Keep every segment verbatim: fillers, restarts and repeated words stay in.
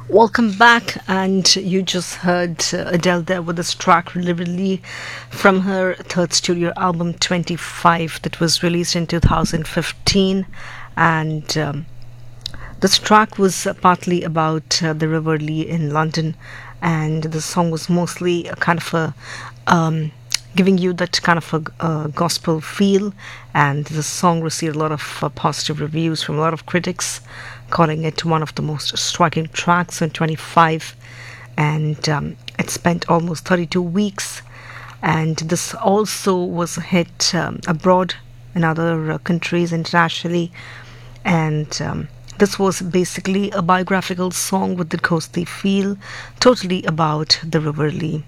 Welcome back, and you just heard uh, Adele there with this track deliberately from her third studio album twenty-five that was released in two thousand fifteen. And um, this track was uh, partly about uh, the River Lee in London, and the song was mostly a kind of a um, giving you that kind of a, a gospel feel. And the song received a lot of uh, positive reviews from a lot of critics, calling it one of the most striking tracks on twenty-five. And um, it spent almost thirty-two weeks. And this also was a hit um, abroad in other uh, countries internationally. And um, this was basically a biographical song with the coastal feel, totally about the River Lee.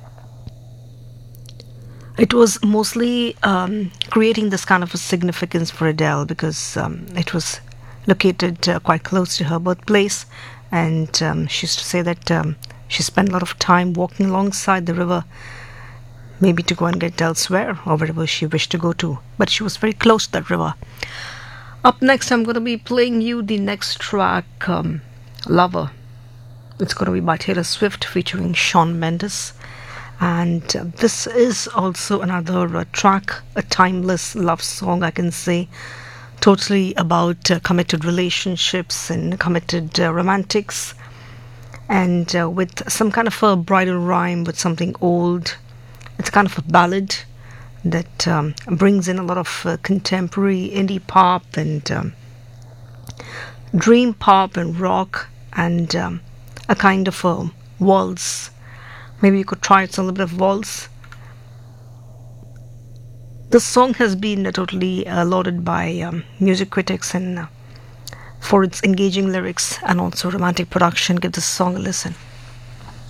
It was mostly um, creating this kind of a significance for Adele because um, it was located uh, quite close to her birthplace, and um, she used to say that um, she spent a lot of time walking alongside the river, maybe to go and get elsewhere or wherever she wished to go to, but she was very close to that river. Up next, I'm going to be playing you the next track, um, Lover. It's going to be by Taylor Swift featuring Shawn Mendes. And uh, this is also another uh, track, a timeless love song, I can say, totally about uh, committed relationships and committed uh, romantics, and uh, with some kind of a bridal rhyme with something old. It's kind of a ballad that um, brings in a lot of uh, contemporary indie pop and um, dream pop and rock and um, a kind of a waltz. Maybe you could try it, a little bit of waltz. This song has been uh, totally uh, lauded by um, music critics and uh, for its engaging lyrics and also romantic production. Give this song a listen.